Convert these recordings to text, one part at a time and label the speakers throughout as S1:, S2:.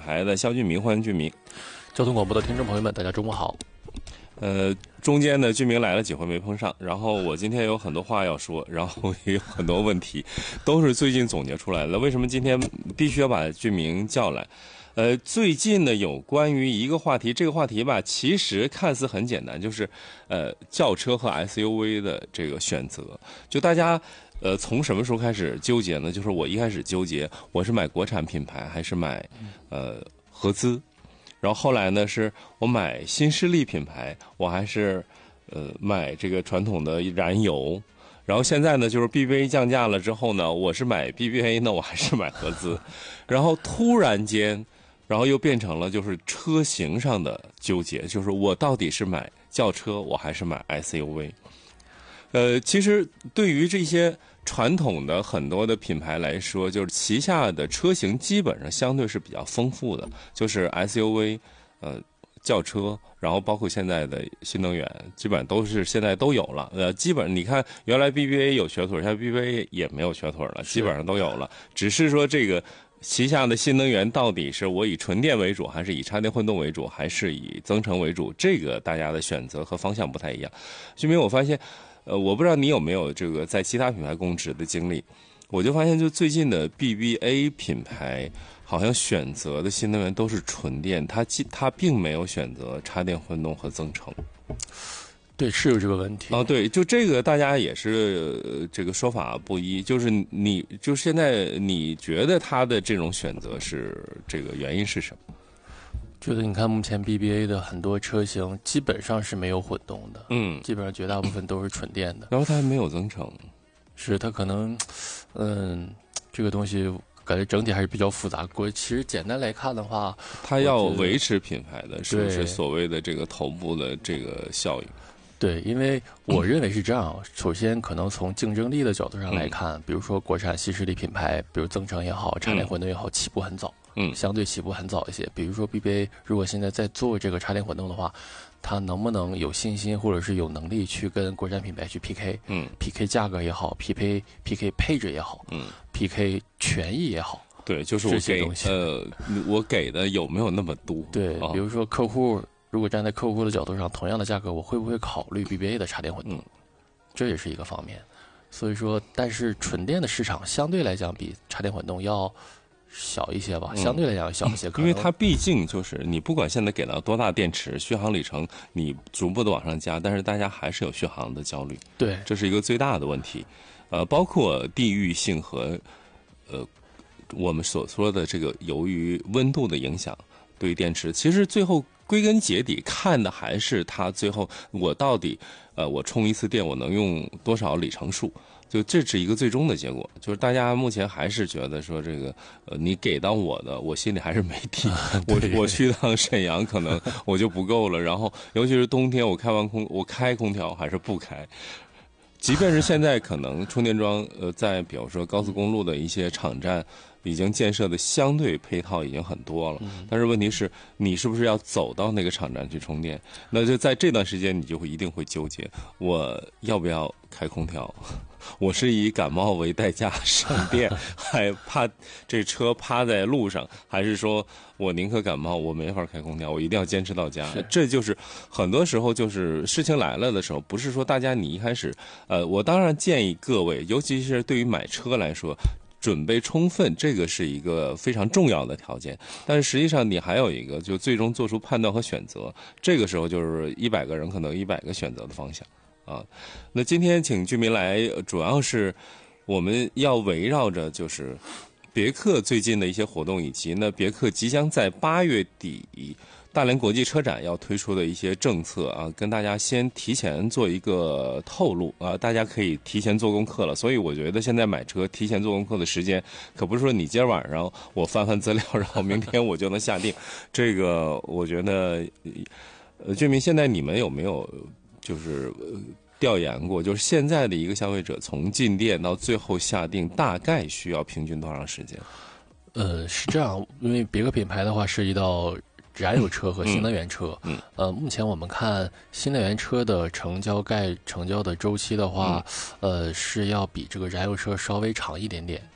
S1: 牌的肖俊明，欢迎俊明。
S2: 交通广播的听众朋友们，大家中午好。
S1: 中间呢，俊明来了几回没碰上，然后我今天有很多话要说，然后也有很多问题，都是最近总结出来的。为什么今天必须要把俊明叫来？最近呢，有关于一个话题，这个话题吧，其实看似很简单，就是轿车和 SUV 的这个选择。就大家从什么时候开始纠结呢？就是我一开始纠结，我是买国产品牌还是买合资，然后后来呢，是我买新势力品牌，我还是买这个传统的燃油。然后现在呢，就是 BBA 降价了之后呢，我是买 BBA 呢，我还是买合资。然后突然间，然后又变成了就是车型上的纠结，就是我到底是买轿车，我还是买 SUV。其实对于这些传统的很多的品牌来说，就是旗下的车型基本上相对是比较丰富的，就是 SUV，轿车，然后包括现在的新能源，基本上都是现在都有了。基本上你看，原来 BBA 有瘸腿，现在 BBA 也没有瘸腿了，基本上都有了。只是说这个旗下的新能源到底是我以纯电为主，还是以插电混动为主，还是以增程为主，这个大家的选择和方向不太一样。俊明，我发现，我不知道你有没有这个在其他品牌供职的经历，我就发现就最近的 BBA 品牌，好像选择的新能源都是纯电，它并没有选择插电混动和增程。
S2: 对，是有这个问题。
S1: 对，就这个大家也是这个说法不一，就是就现在你觉得它的这种选择是这个原因是什么？
S2: 觉得你看目前 BBA 的很多车型基本上是没有混动的，基本上绝大部分都是纯电的。
S1: 然后它还没有增程，
S2: 是它可能，这个东西感觉整体还是比较复杂。其实简单来看的话，
S1: 它要维持品牌的是不是所谓的这个头部的这个效应？
S2: 对，因为我认为是这样。首先，可能从竞争力的角度上来看，比如说国产新势力品牌，比如增程也好，插电混动也好，起步很早，相对起步很早一些。比如说 BBA 如果现在在做这个插电混动的话，它能不能有信心或者是有能力去跟国产品牌去 PK，PK 价格也好，PK 配置也好，PK 权益也好。
S1: 对，就是我给的有没有那么多？
S2: 对，比如说客户。如果站在客户的角度上，同样的价格，我会不会考虑 BBA 的插电混动？这也是一个方面。所以说，但是纯电的市场相对来讲比插电混动要小一些吧，相对来讲小一些。
S1: 因为它毕竟就是你不管现在给到多大电池，续航里程你逐步的往上加，但是大家还是有续航的焦虑。
S2: 对，
S1: 这是一个最大的问题。包括地域性和我们所说的这个由于温度的影响对于电池，其实最后归根结底看的还是它最后我到底我充一次电我能用多少里程数，就这是一个最终的结果。就是大家目前还是觉得说这个你给到我的我心里还是没底，我去趟沈阳可能我就不够了，然后尤其是冬天我开空调还是不开。即便是现在可能充电桩在比如说高速公路的一些场站已经建设的相对配套已经很多了，但是问题是你是不是要走到那个场站去充电？那就在这段时间你就一定会纠结，我要不要开空调？我是以感冒为代价省电，还怕这车趴在路上，还是说我宁可感冒，我没法开空调，我一定要坚持到家？这就是很多时候就是事情来了的时候，不是说大家你一开始，我当然建议各位，尤其是对于买车来说，准备充分，这个是一个非常重要的条件。但是实际上你还有一个，就最终做出判断和选择，这个时候就是100个人可能100个选择的方向。那今天请俊明来，主要是我们要围绕着就是别克最近的一些活动，以及呢别克即将在8月底大连国际车展要推出的一些政策跟大家先提前做一个透露大家可以提前做功课了。所以我觉得现在买车提前做功课的时间，可不是说你今儿晚上我翻资料，然后明天我就能下定。这个我觉得，俊明，现在你们有没有就是调研过，就是现在的一个消费者从进店到最后下定大概需要平均多长时间？
S2: 是这样，因为别克品牌的话涉及到燃油车和新能源车。目前我们看新能源车的成交的周期的话，是要比这个燃油车稍微长一点点。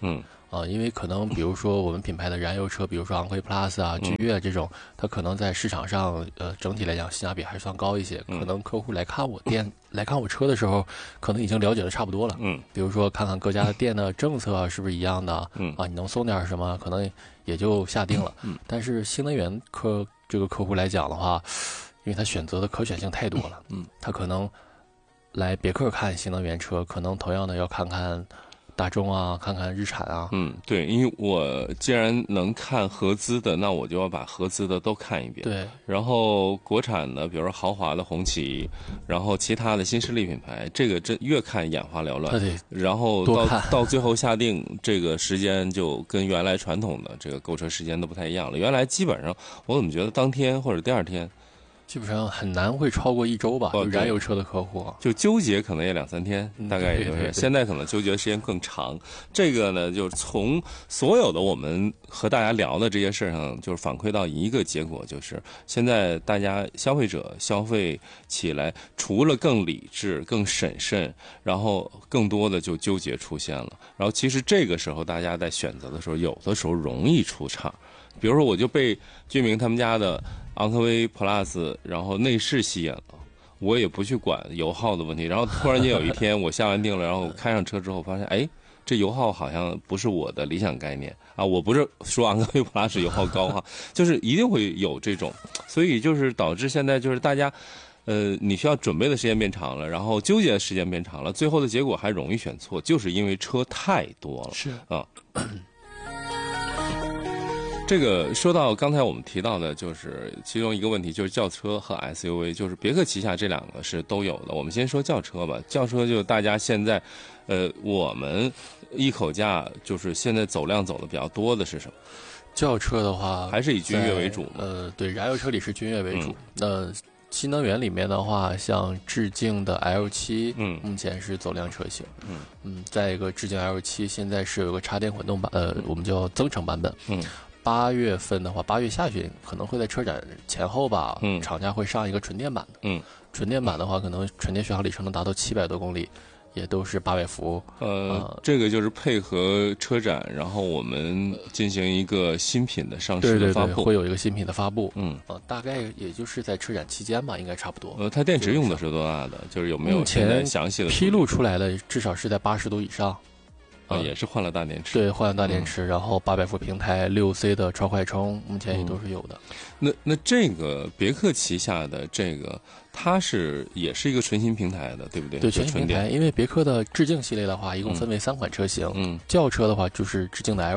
S2: 因为可能比如说我们品牌的燃油车，比如说昂科威 Plus 啊、君越这种，它可能在市场上整体来讲性价比还是算高一些。可能客户来看我店、来看我车的时候，可能已经了解的差不多了。比如说看看各家的店的政策是不是一样的，你能送点什么，可能也就下定了。但是新能源这个客户来讲的话，因为他选择的可选性太多了，他可能来别克看新能源车，可能同样的要看看大众啊，看看日产啊。
S1: 对，因为我既然能看合资的，那我就要把合资的都看一遍。
S2: 对，
S1: 然后国产的，比如说豪华的红旗，然后其他的新势力品牌，这个真越看眼花缭乱。然后到最后下定，这个时间就跟原来传统的这个购车时间都不太一样了。原来基本上我怎么觉得当天或者第二天。
S2: 基本上很难会超过1周吧，燃油车的客户
S1: 就纠结可能也2-3天，大概也就是。现在可能纠结的时间更长。这个呢，就从所有的我们和大家聊的这些事上，就是反馈到一个结果，就是现在大家消费者消费起来，除了更理智、更审慎，然后更多的就纠结出现了。然后其实这个时候大家在选择的时候，有的时候容易出岔。比如说，我就被居明他们家的昂科威 Plus， 然后内饰吸引了，我也不去管油耗的问题。然后突然间有一天我下完定了，然后开上车之后发现，这油耗好像不是我的理想概念啊！我不是说昂科威 Plus 油耗高哈，就是一定会有这种，所以就是导致现在就是大家，你需要准备的时间变长了，然后纠结的时间变长了，最后的结果还容易选错，就是因为车太多了。
S2: 是
S1: 啊。这个说到刚才我们提到的，就是其中一个问题，就是轿车和 SUV， 就是别克旗下这两个是都有的。我们先说轿车吧，轿车就大家现在，我们一口价就是现在走量走的比较多的是什么？
S2: 轿车的话，
S1: 还是以君越为主。
S2: 对，燃油车里是君越为主。新能源里面的话，像致敬的 L7，目前是走量车型。再一个致敬 L7 现在是有个插电混动版，我们叫增程版本。8月份的话，8月下旬可能会在车展前后吧，厂家会上一个纯电版的。纯电版的话，可能纯电续航里程能达到700多公里，也都是8位服。
S1: 这个就是配合车展，然后我们进行一个新品的上市的发布，
S2: 对，会有一个新品的发布。大概也就是在车展期间吧，应该差不多。
S1: 它电池用的是多大的？就是有没有现在详细的
S2: 披露出来的？至少是在80度以上。
S1: 也是换了大电池。
S2: 对，换了大电池，然后800伏平台，6C 的超快充，目前也都是有的。
S1: 那这个别克旗下的这个，它也是一个纯新平台的，对不对？
S2: 对，全新平台。因为别克的致敬系列的话，一共分为3款车型。轿车的话就是致敬的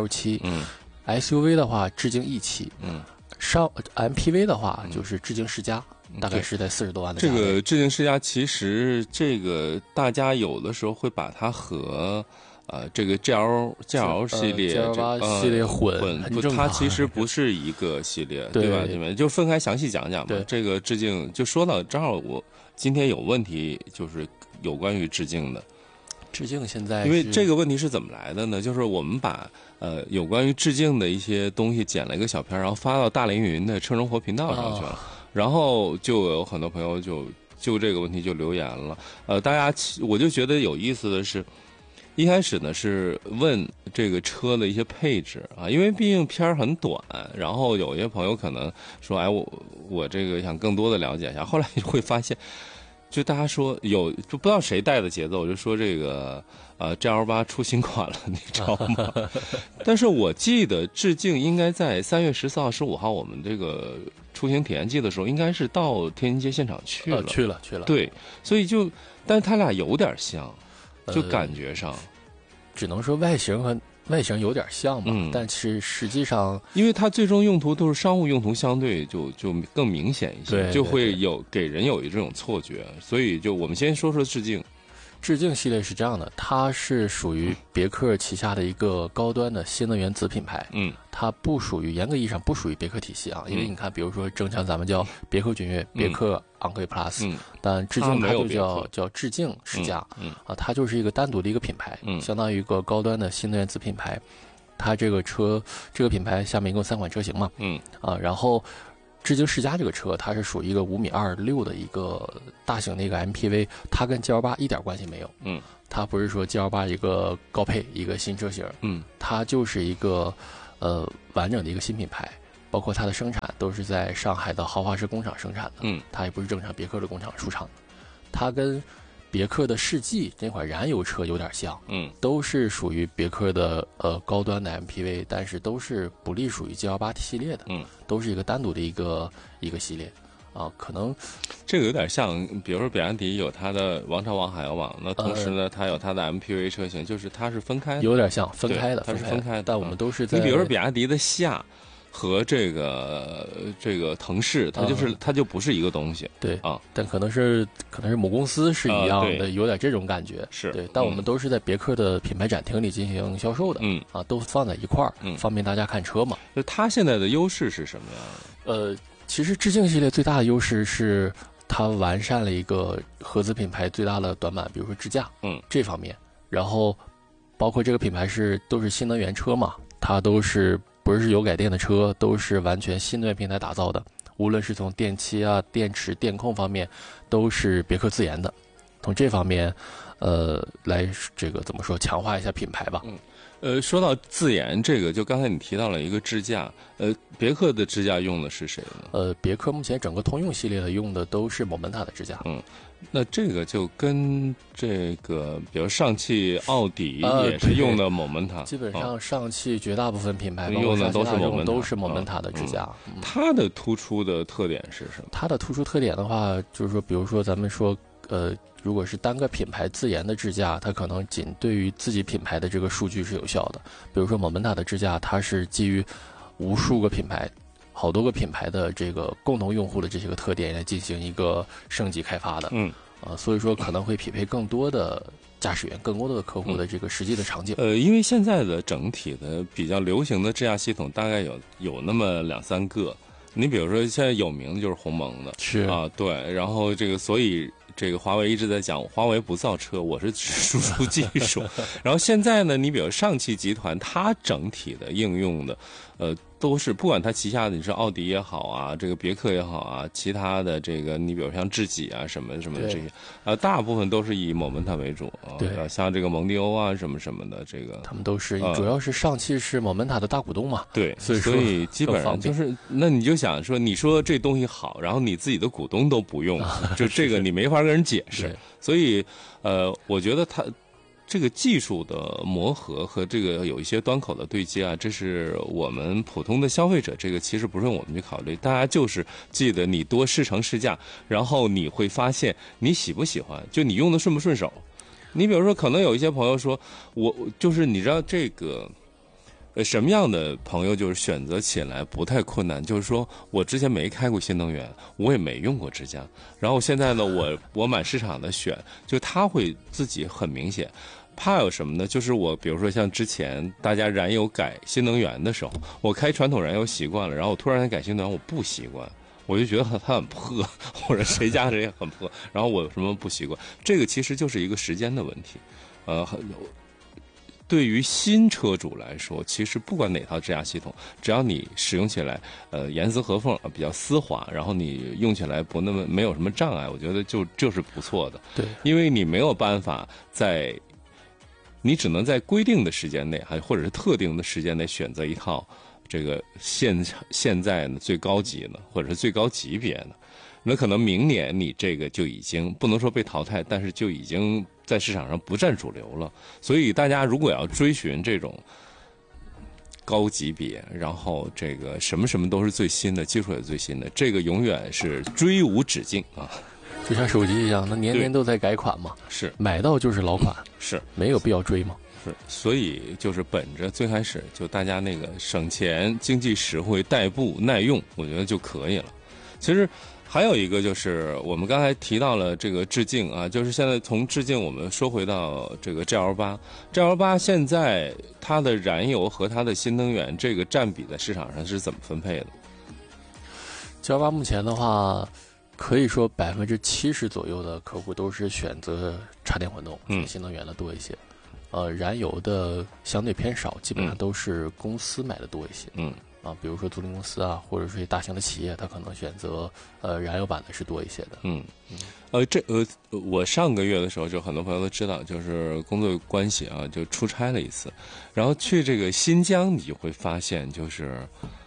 S2: L7。SUV 的话致敬 E7。上 MPV 的话就是致敬世嘉。大概是在40多万的价位。
S1: 这个致敬世嘉，其实这个大家有的时候会把它和这个 GL 系列、
S2: GL8 系列混，
S1: 它其实不是一个系列，对吧？就分开详细讲讲吧。这个致敬就说到，正好我今天有问题，就是有关于致敬的。
S2: 致敬现在
S1: 因为这个问题是怎么来的呢？就是我们把有关于致敬的一些东西剪了一个小片，然后发到大连云的车生活频道上去了，然后就有很多朋友就这个问题就留言了。大家我就觉得有意思的是。一开始呢是问这个车的一些配置啊，因为毕竟片儿很短，然后有些朋友可能说，我这个想更多的了解一下，后来就会发现，就大家说就不知道谁带的节奏，就说这个GL8 出新款了，你知道吗？但是我记得致敬应该在3月14号、15号我们这个出行体验季的时候，应该是到天津街现场去了，
S2: 去了。
S1: 对，所以但是他俩有点像。就感觉上，
S2: 只能说外形有点像吧，但是实际上，
S1: 因为它最终用途都是商务用途，相对就更明显一些，就会给人有这种错觉。所以我们先说说致敬。
S2: 致敬系列是这样的，它是属于别克旗下的一个高端的新能源子品牌。它不属于严格意义上不属于别克体系啊，因为你看，比如说正常咱们叫别克君越、别克昂科威 Plus，但致敬它就叫致敬世嘉。它就是一个单独的一个品牌，相当于一个高端的新能源子品牌。它这个品牌下面一共3款车型嘛，然后致敬世嘉这个车，它是属于一个5.26米的一个大型的一个 MPV， 它跟 G L8一点关系没有。它不是说 G L8一个高配一个新车型，它就是一个完整的一个新品牌，包括它的生产都是在上海的豪华式工厂生产的，它也不是正常别克的工厂出厂，它跟别克的世纪这款燃油车有点像，都是属于别克的高端的 MPV， 但是都是不隶属于 G8系列的，都是一个单独的一个系列啊。可能
S1: 这个有点像，比如说比亚迪有它的王朝、王海洋网，那同时呢，它有它的 MPV 车型，就是它是分开的，
S2: 有点像分开的，
S1: 它是分开的，
S2: 但我们都是在
S1: 你比如说比亚迪的夏。和这个腾势，它就不是一个东西，
S2: 对啊，但可能是母公司是一样的，有点这种感觉，
S1: 是
S2: 对，但我们都是在别克的品牌展厅里进行销售的，都放在一块儿，方便大家看车嘛。
S1: 就它现在的优势是什么
S2: 样的？其实致敬系列最大的优势是它完善了一个合资品牌最大的短板，比如说支架，这方面，然后包括这个品牌都是新能源车嘛，它都是。不是油改电的车，都是完全新能源平台打造的，无论是从电器啊、电池、电控方面，都是别克自研的。从这方面，来这个怎么说，强化一下品牌吧。
S1: 说到自研这个，就刚才你提到了一个支架，别克的支架用的是谁呢？
S2: 别克目前整个通用系列的用的都是某门塔的支架。
S1: 那这个就跟这个，比如上汽、奥迪也是用的某门塔，
S2: 基本上上汽绝大部分品牌
S1: 用的都
S2: 是某门塔的支架。
S1: 它的突出的特点是什么？
S2: 它的突出特点的话，就是说，比如说咱们说，如果是单个品牌自研的支架，它可能仅对于自己品牌的这个数据是有效的。比如说某门塔的支架，它是基于无数个品牌。好多个品牌的这个共同用户的这些个特点来进行一个升级开发的，所以说可能会匹配更多的驾驶员、更多的客户的这个实际的场景。
S1: 因为现在的整体的比较流行的支架系统大概有那么2-3个，你比如说现在有名的就是鸿蒙的，
S2: 是
S1: 啊，对，然后所以这个华为一直在讲，华为不造车，我是只输出技术。然后现在呢，你比如上汽集团，它整体的应用的，都是不管它旗下的你是奥迪也好啊，这个别克也好啊，其他的这个你比如像智己啊什么的这些，大部分都是以某门塔为主啊，
S2: 对，
S1: 像这个蒙迪欧啊什么的，这个
S2: 他们都是主要是上汽是某门塔的大股东嘛，
S1: 对，所以基本上就是，那你就想说，你说这东西好，然后你自己的股东都不用，就这个你没法跟人解释，所以我觉得它。这个技术的磨合和这个有一些端口的对接啊，这是我们普通的消费者，这个其实不用我们去考虑，大家就是记得你多试乘试驾，然后你会发现你喜不喜欢，就你用的顺不顺手。你比如说，可能有一些朋友说，我就是你知道这个。什么样的朋友就是选择起来不太困难？就是说我之前没开过新能源，我也没用过支架，然后现在呢，我满市场的选，就他会自己很明显。怕有什么呢？就是我比如说像之前大家燃油改新能源的时候，我开传统燃油习惯了，然后我突然间改新能源，我不习惯，我就觉得它很破，或者谁家谁也很破，然后我有什么不习惯？这个其实就是一个时间的问题，对于新车主来说，其实不管哪套支架系统，只要你使用起来，严丝合缝，比较丝滑，然后你用起来没有什么障碍，我觉得就是不错的。
S2: 对，
S1: 因为你没有办法你只能在规定的时间内，或者是特定的时间内选择一套这个现在呢最高级的，或者是最高级别的。那可能明年你这个就已经不能说被淘汰，但是就已经在市场上不占主流了。所以大家如果要追寻这种高级别，然后这个什么什么都是最新的，技术也最新的，这个永远是追无止境啊！
S2: 就像手机一样，那年年都在改款嘛，
S1: 是
S2: 买到就是老款，
S1: 是
S2: 没有必要追嘛。
S1: 是，所以就是本着最开始就大家那个省钱、经济实惠、代步、耐用，我觉得就可以了。其实。还有一个就是我们刚才提到了这个致敬啊，就是现在从致敬我们说回到这个 GL8 现在它的燃油和它的新能源这个占比在市场上是怎么分配的？
S2: GL8 目前的话可以说70%左右的客户都是选择插电混动，新能源的多一些，燃油的相对偏少，基本上都是公司买的多一些。 啊，比如说租赁公司啊，或者是大型的企业，它可能选择燃油版的是多一些的。
S1: 我上个月的时候，就很多朋友都知道，就是工作关系啊，就出差了一次，然后去这个新疆，你就会发现就是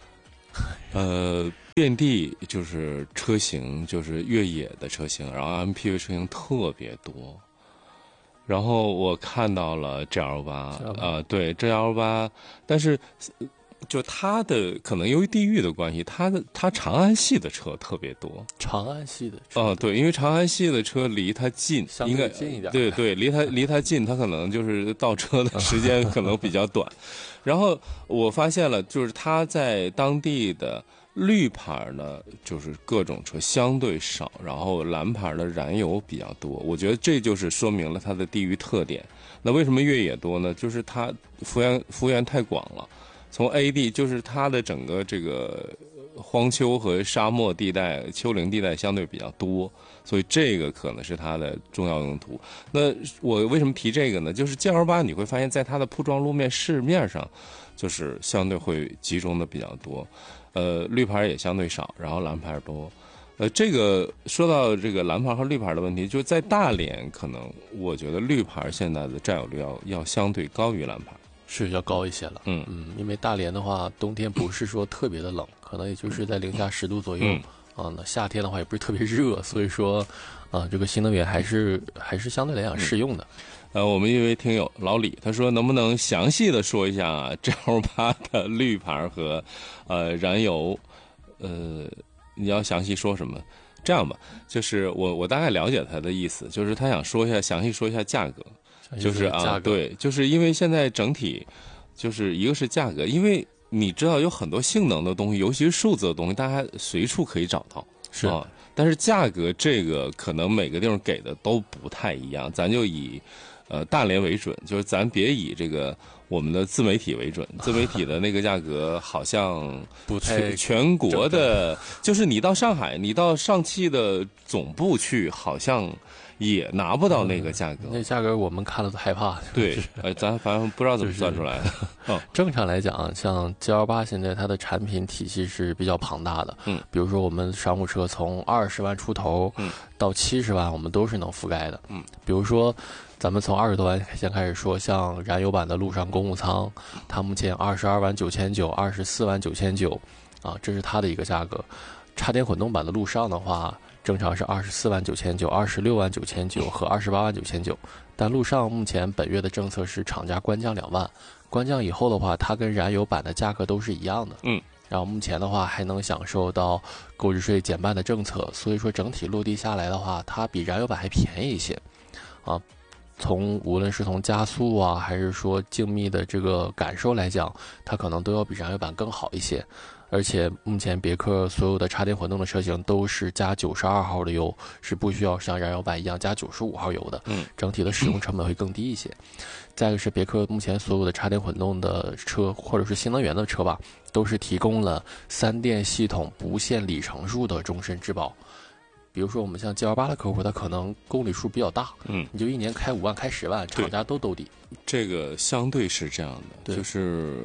S1: 遍地就是车型，就是越野的车型，然后 MPV 车型特别多。然后我看到了 GL8，对 GL8，但是就它的可能由于地域的关系，它长安系的车特别多。
S2: 长安系的车，
S1: 对，因为长安系的车离它近，
S2: 应该近一点。
S1: 对，离它近，它可能就是倒车的时间可能比较短。然后我发现了，就是它在当地的绿牌呢，就是各种车相对少，然后蓝牌的燃油比较多。我觉得这就是说明了它的地域特点。那为什么越野多呢？就是它幅员太广了。从 A 地就是它的整个这个荒丘和沙漠地带、丘陵地带相对比较多，所以这个可能是它的重要用途。那我为什么提这个呢？就是 GL8 你会发现在它的铺装路面市面上，就是相对会集中的比较多，绿牌也相对少，然后蓝牌多。这个说到这个蓝牌和绿牌的问题，就在大连，可能我觉得绿牌现在的占有率要相对高于蓝牌。
S2: 是要高一些了，因为大连的话，冬天不是说特别的冷，可能也就是在零下10度左右，那夏天的话也不是特别热，所以说，这个新能源还是相对来讲适用的。
S1: 我们一位听友老李他说，能不能详细的说一下GL8的绿牌和燃油，你要详细说什么？这样吧，就是我大概了解他的意思，就是他想说一下详细说一下价格。就是对，就是因为现在整体就是一个是价格，因为你知道有很多性能的东西，尤其是数字的东西，大家随处可以找到，
S2: 是啊。
S1: 但是价格这个可能每个地方给的都不太一样，咱就以大连为准，就是咱别以这个我们的自媒体为准，自媒体的那个价格好像
S2: 不太
S1: 全国的，就是你到上海，你到上汽的总部去，好像也拿不到那个价格，
S2: 那价格我们看了都害怕。
S1: 对，咱反正不知道怎么算出来的。
S2: 正常来讲，像 GL8现在它的产品体系是比较庞大的，比如说我们商务车从20万出头，到70万，我们都是能覆盖的，比如说咱们从20多万先开始说，像燃油版的陆上公务舱，它目前22万9,900，24万9,900，这是它的一个价格。插电混动版的陆上的话，正常是24万9,900、26万9,900和28万9,900，但陆上目前本月的政策是厂家官降2万，官降以后的话，它跟燃油版的价格都是一样的。然后目前的话还能享受到购置税减半的政策，所以说整体落地下来的话，它比燃油版还便宜一些，无论是从加速啊，还是说静谧的这个感受来讲，它可能都要比燃油版更好一些。而且目前别克所有的插电混动的车型都是加92号的油，是不需要像燃油版一样加95号油的，整体的使用成本会更低一些。再一个是别克目前所有的插电混动的车或者是新能源的车吧，都是提供了3电系统不限里程数的终身质保。比如说我们像 GL8的客户，他可能公里数比较大，你就1年开5万、开10万，厂家都兜底。
S1: 这个相对是这样的，就是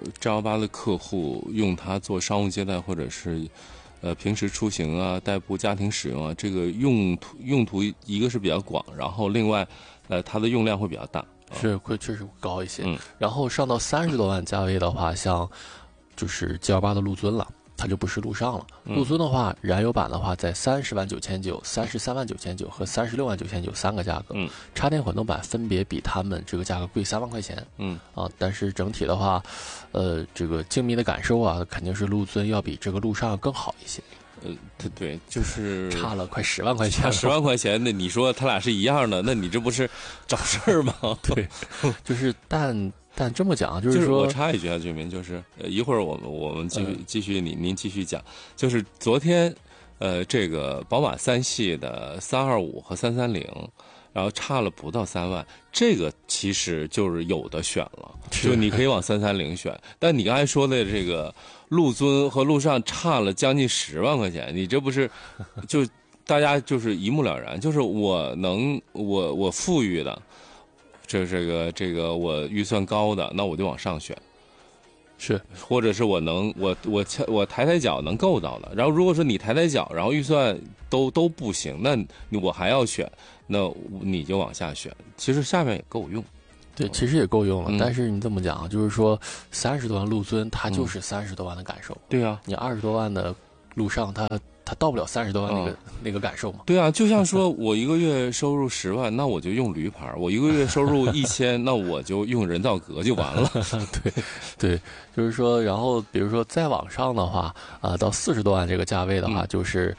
S1: GL8的客户用它做商务接待或者是平时出行啊、代步、家庭使用啊，这个用途一个是比较广，然后另外它的用量会比较大，
S2: 是会确实高一些。然后上到30多万价位的话，像就是 GL8的陆尊了。它就不是陆上了。陆尊的话，燃油版的话在30万9,900、33万9,900和36万9,9003个价格。插电混动版分别比他们这个价格贵3万块钱。但是整体的话，这个静谧的感受啊，肯定是陆尊要比这个陆上更好一些。
S1: 对，就是
S2: 差了快10万块钱。
S1: 10万块钱，那你说他俩是一样的，那你这不是找事儿吗？
S2: 对，就是但这么讲，就是说，
S1: 我插一句啊，居民，就是一会儿我们继续您继续讲，就是昨天这个宝马3系的325和330，然后差了不到3万，这个其实就是有的选了，就你可以往330选，但你刚才说的这个陆尊和陆上差了将近10万块钱，你这不是就大家就是一目了然，就是我富裕的。这个我预算高的，那我就往上选。
S2: 是，
S1: 或者是我抬抬脚能够到的。然后如果说你抬抬脚，然后预算都不行，那我还要选，那你就往下选。其实下面也够用。
S2: 对，其实也够用了。但是你这么讲，就是说30多万陆尊，它就是30多万的感受。
S1: 对啊，
S2: 你20多万的陆上，它到不了30多万那个感受嘛？
S1: 对啊，就像说我一个月收入10万，那我就用驴牌；我一个月收入1000，那我就用人造革就完了。
S2: 对，就是说，然后比如说再往上的话，到40多万这个价位的话，就是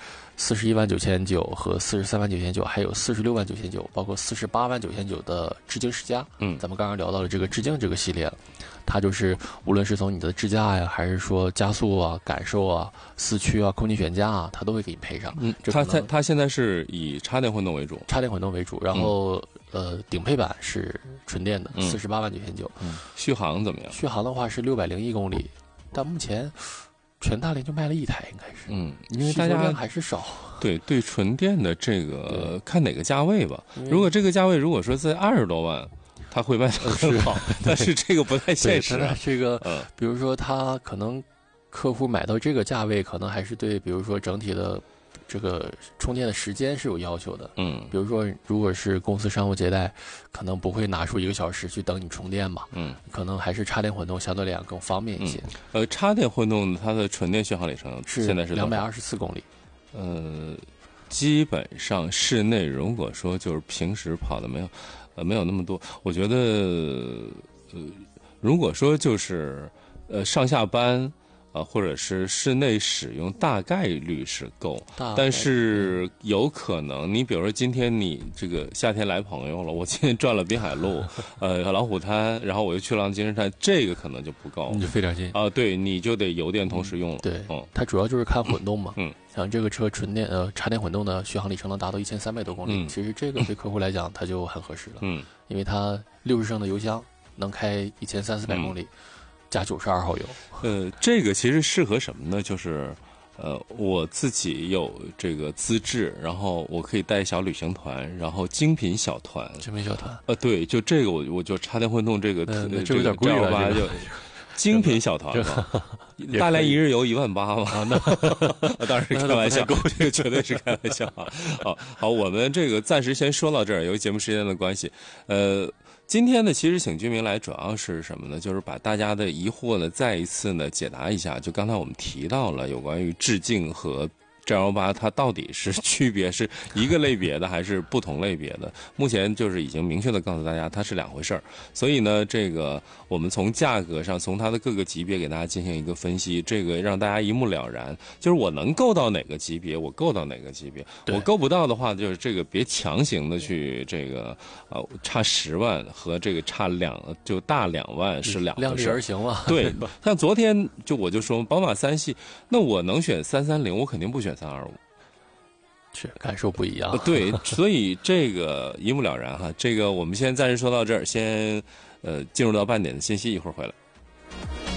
S2: 41.99000和43.99000，还有46.99000，包括48.99000的致敬世嘉。咱们刚刚聊到了这个致敬这个系列了。它就是无论是从你的支架呀，还是说加速啊、感受啊、四驱啊、空气悬架啊，它都会给你配上。
S1: 它现在是以插电混动为主，
S2: 然后顶配版是纯电的，48.99000。
S1: 续航怎么样？
S2: 续航的话是601公里，但目前全大连就卖了1台，应该是。
S1: 因为大家
S2: 量还是少。
S1: 对纯电的这个看哪个价位吧。如果这个价位如果说在20多万。它会卖得很好，但是这个不太现实。
S2: 这个，比如说他可能客户买到这个价位，可能还是对，比如说整体的这个充电的时间是有要求的。比如说如果是公司商务接待，可能不会拿出1个小时去等你充电吧。可能还是插电混动相对来讲更方便一些。
S1: 插电混动它的纯电续航里程现在是
S2: 224公里。
S1: 基本上室内如果说就是平时跑的没有那么多，我觉得如果说就是上下班或者是室内使用，大概率是够，但是有可能你比如说今天你这个夏天来朋友了，我今天转了滨海路老虎滩，然后我又去了金山站，这个可能就不够，
S2: 你就费点劲
S1: 对，你就得油电同时用了。
S2: 对，它主要就是看混动嘛。像这个车纯电插电混动的续航里程能达到1300多公里，其实这个对客户来讲它就很合适了。因为它60升的油箱能开1300-1400公里，加92号油。
S1: 这个其实适合什么呢？就是我自己有这个资质，然后我可以带小旅行团，然后精品小团。对，就这个我就插电混动这个
S2: 这有点贵了，
S1: 就精品小团嘛。大连一日游18000嘛。那当然是开玩笑，这个绝对是开玩笑。好，我们这个暂时先说到这儿，由于节目时间的关系，今天呢，其实请居民来主要是什么呢？就是把大家的疑惑呢再一次呢解答一下。就刚才我们提到了有关于致敬和918它到底是区别是一个类别的还是不同类别的，目前就是已经明确的告诉大家它是2回事儿。所以呢，这个我们从价格上，从它的各个级别给大家进行一个分析，这个让大家一目了然，就是我能够到哪个级别我够到哪个级别，我够不到的话就是这个别强行的去这个差10万和这个差就大2万是2回事儿，
S2: 量力而行嘛。
S1: 对，像昨天我就说宝马3系，那我能选330，我肯定不选325，
S2: 是感受不一样。
S1: 对，所以这个一目了然哈。这个我们先暂时说到这儿，先进入到半点的信息，一会儿回来。